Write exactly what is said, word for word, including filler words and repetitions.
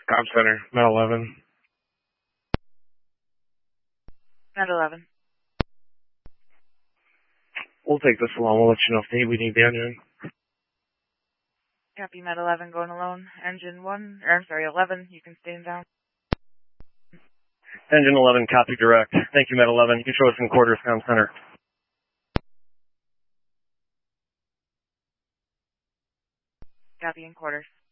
Comm Center, Met eleven. Met eleven. We'll take this along. We'll let you know if we need the engine. Copy, Met eleven going alone. Engine one, or I'm sorry, eleven, you can stand down. Engine eleven, copy direct. Thank you, Met eleven. You can show us in quarters, Comm Center. Copy in quarters.